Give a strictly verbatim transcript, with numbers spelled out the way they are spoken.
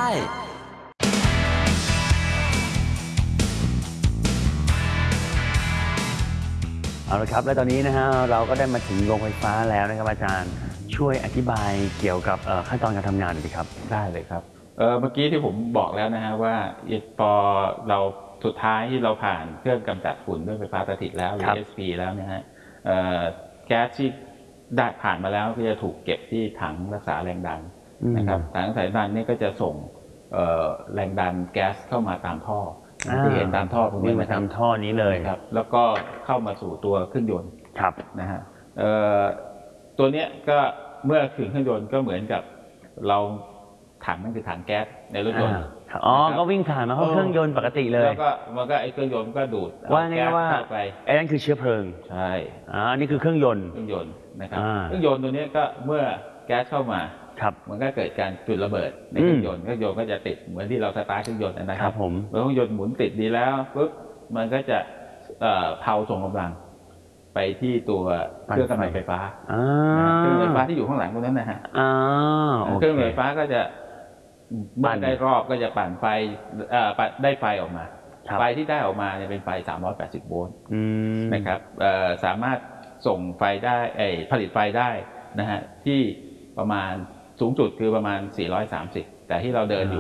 เอาละครับและตอนนี้นะฮะเราก็ได้มาถึงโรงไฟฟ้าแล้วนะครับอาจารย์ช่วยอธิบายเกี่ยวกับขั้นตอนการทำงานหน่อยครับได้เลยครับเเมื่อกี้ที่ผมบอกแล้วนะฮะว่าพอเราสุดท้ายที่เราผ่านเครื่องกำจัดฝุ่นด้วยไฟฟ้าสถิตแล้วหรือ เอส พี แล้วนะฮะแก๊สที่ได้ผ่านมาแล้วก็จะถูกเก็บที่ถังรักษาแรงดันนะครับถังรักษาแรงดันนี่ก็จะส่งแรงดันแก๊สเข้ามาตามท่อที่เห็นตามท่อตรงนี้มาตามท่อนี้เลยครับแล้วก็เข้ามาสู่ตัวเครื่องยนต์นะฮะตัวเนี้ยก็เมื่อถึงเครื่องยนต์ก็เหมือนกับเราถังนั่นคือถังแก๊สในรถยนต์อ๋อก็วิ่งผ่านมาเข้าเครื่องยนต์ปกติเลยแล้วก็มันก็ไอ้เครื่องยนต์ก็ดูดว่าไงว่าไอ้นั่นคือเชื้อเพลิงใช่อ่านี่คือเครื่องยนต์เครื่องยนต์นะครับเครื่องยนต์ตัวนี้ก็เมื่อแก๊สเข้ามามันก็เกิดการจุดระเบิดในเครื่องยนต์เครื่องยนต์ก็จะติดเหมือนที่เราสตาร์ทเครื่องยนต์นะครับผมเมื่อเครื่องยนต์หมุนติดดีแล้วปุ๊บมันก็จะเผาส่งกำลังไปที่ตัวเครื่องกำลังไฟฟ้าเครื่องไฟฟ้าที่อยู่ข้างหลังตรงนั้นนะฮะเครื่องไฟฟ้าก็จะเมื่อได้รอบก็จะปั่นไฟได้ไฟออกมาไฟที่ได้ออกมาเนี่ยเป็นไฟสามร้อยแปดสิบโวลต์นะครับสามารถส่งไฟได้ผลิตไฟได้นะฮะที่ประมาณสูงสุดคือประมาณสี่ร้อยสามสิบแต่ที่เราเดินอยู่